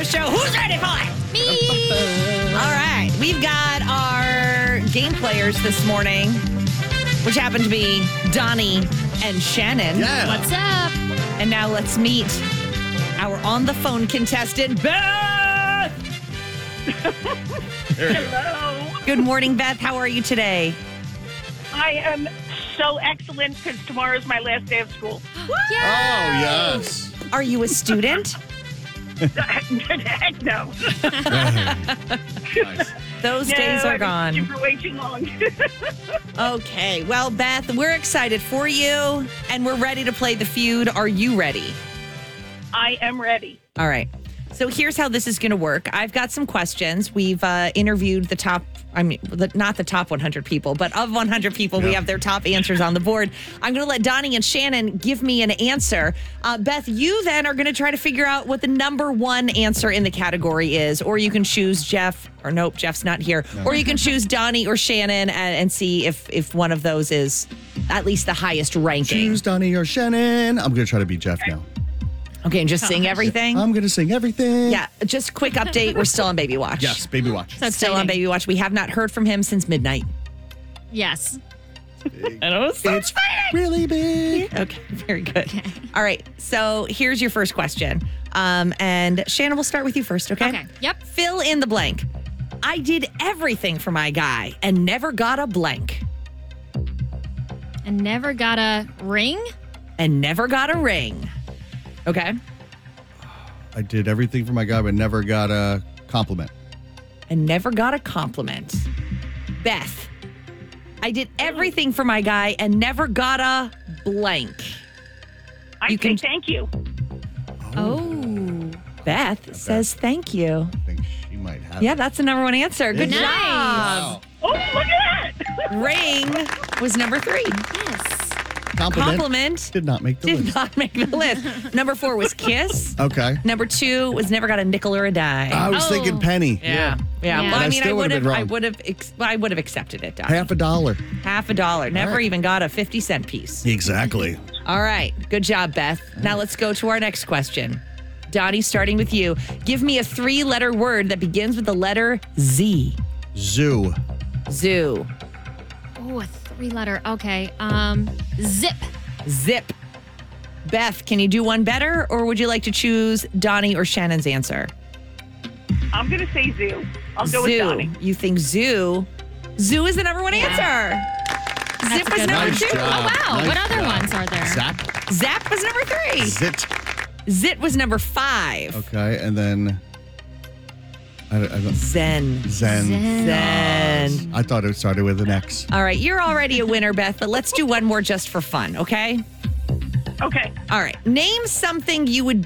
radio show. Who's ready for it? Me. All right. We've got our game players this morning, which happen to be Donnie and Shannon. Yeah. What's up? And now let's meet our on-the-phone contestant, Beth. Hello. Good morning, Beth. How are you today? I am so excellent because tomorrow is my last day of school. Oh, yes. Are you a student? Heck no. Nice. Those No, days are I've been gone. teaching for way too long. Okay. Well, Beth, we're excited for you, and we're ready to play the feud. Are you ready? I am ready. All right. So here's how this is going to work. I've got some questions. We've interviewed the top, not the top 100 people, but of 100 people, we have their top answers on the board. I'm going to let Donnie and Shannon give me an answer. Beth, you then are going to try to figure out what the number one answer in the category is, or you can choose Jeff, or nope, Jeff's not here, or you can choose Donnie or Shannon and see if one of those is at least the highest ranking. Choose Donnie or Shannon. I'm going to try to beat Jeff now. Okay, and just sing everything? I'm going to sing everything. Yeah, just quick update. We're still on Baby Watch. Yes, baby watch. So Still on exciting. Baby Watch. We have not heard from him since midnight. Yes. It's really big. Okay, very good. All right, so here's your first question. And Shannon, we'll start with you first, okay? Okay. Yep. Fill in the blank. I did everything for my guy and never got a blank. And never got a ring? And never got a ring. Okay? I did everything for my guy, but never got a compliment. And never got a compliment. Beth, I did everything for my guy and never got a blank. I You say can- thank you. Oh. Beth says thank you. I think she might have Yeah, it. that's the number one answer. Good Nice. job. Oh, look at that. Ring was number 3. Yes. Compliment Did not make the did list. not make the list. Number 4 was kiss. Okay. Number 2 was never got a nickel or a dime. I was Oh. thinking penny. Yeah. Yeah. Well, But I I mean, still would've been wrong. I would have accepted it, Doc. $50. Half a dollar. Never right. even got a 50-cent piece. Exactly. All right. Good job, Beth. Now let's go to our next question. Donnie, starting with you. Give me a 3-letter word that begins with the letter Z. Zoo. Zoo. Oh, a 3-letter. Okay. Zip. Zip. Beth, can you do one better, or would you like to choose Donnie or Shannon's answer? I'm going to say zoo. I'll go Zoo. with Donnie. You think zoo? Zoo is the number one answer. That's Zip a was good number one. 2. Nice job. Oh, wow. Nice What other job. ones are there? Zap. Zap was number 3. Zit. Zit was number 5. Okay, and then I don't, Zen. Zen. Zen. I thought it started with an X. All right, you're already a winner, Beth, but let's do one more just for fun, okay? Okay. All right. Name something you would